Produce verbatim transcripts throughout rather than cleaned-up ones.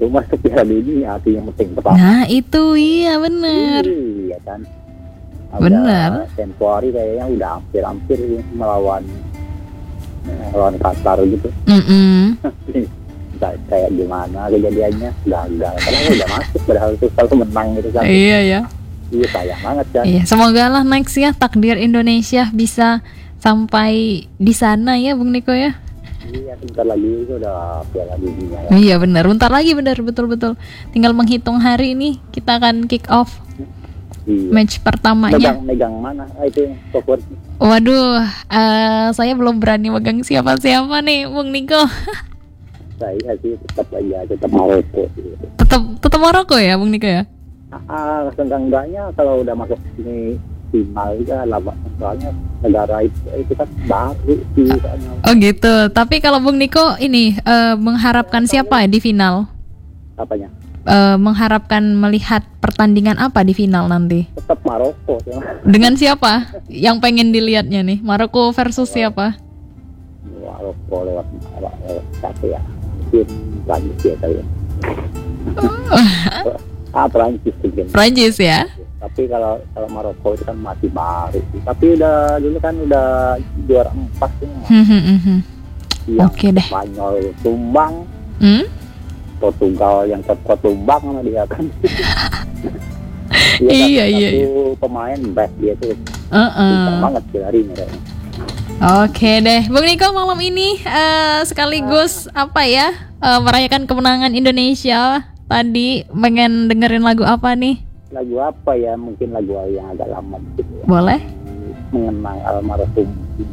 Cuma Piala Dunia itu yang penting pertama. Nah itu iya benar. Iya kan. Benar. Tempo hari kayaknya udah hampir-hampir melawan melawan Qatar gitu. Mm-mm. Kayak gimana kejadiannya, gagal karena udah masuk padahal itu selalu menang gitu kan. Iya ya. Iya sayang banget kan. Iya, semoga lah next ya takdir Indonesia bisa sampai di sana ya Bung Niko ya. Iya, bentar lagi itu udah Piala Dunia ya. Iya benar, bentar lagi benar betul-betul. Tinggal menghitung hari ini kita akan kick off Iya. match pertamanya. Megang, megang mana? Ah, itu yang favorit. Waduh, uh, saya belum berani megang siapa-siapa nih Bung Niko. Saya sih tetap aja tetap Maroko. Tetap tetap Maroko ya Bung Niko ya. Ah, enggak-enggaknya kalau udah masuk sini final ya lama soalnya negara itu itu kan baru sih soalnya. Oh gitu. Tapi kalau Bung Niko ini uh, mengharapkan siapa ya di final? Apanya? Uh, mengharapkan melihat pertandingan apa di final nanti? Tetap Maroko ya. Dengan siapa? Yang pengen dilihatnya nih? Maroko versus siapa? Maroko lewat lewat siapa ya? Mungkin Prancis ya kali ya. Ah Prancis mungkin. Prancis ya. Tapi kalau kalau Maroko itu kan masih baru. Tapi udah dulu kan udah juara empat tuh. Iya. Oke deh. Spanyol tumbang. Hmm? Portugal yang tetap tumbang sama dia kan. Dia Iya satu iya. Satu pemain back dia tuh. Uh-uh. Banget sih hari ini kayaknya. Oke deh, Bung Niko malam ini uh, sekaligus apa ya uh, merayakan kemenangan Indonesia. Tadi pengen dengerin lagu apa nih? Lagu apa ya? Mungkin lagu yang agak lama gitu ya. Boleh? Mengenang almarhum.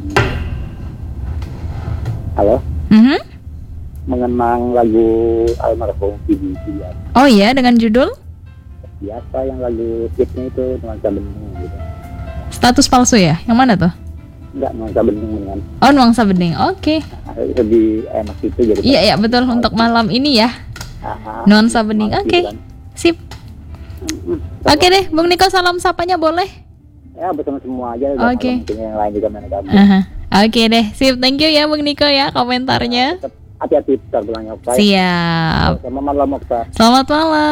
Halo? Mm-hmm. Mengenang lagu almarhum P D ya. Oh iya, dengan judul? Biasa yang lagu hitnya itu Nuansa Bening gitu. Status palsu ya? Yang mana tuh? Enggak, Nuansa Bening dengan. Oh, Nuansa Bening. Oke. Okay. Lebih enak itu jadi. Iya iya betul untuk malam ini ya. Aha, Nuansa Bening. Oke. Okay. Kan. Sip. Oke okay deh, Bung Niko salam sapanya boleh? Ya bersama semua aja. Oke. Okay. Yang lain juga main gabung. Uh-huh. Oke okay deh, sip. Thank you ya Bung Niko ya komentarnya. Hati-hati terpulangnya. Siap. Selamat malam Okta. Selamat malam.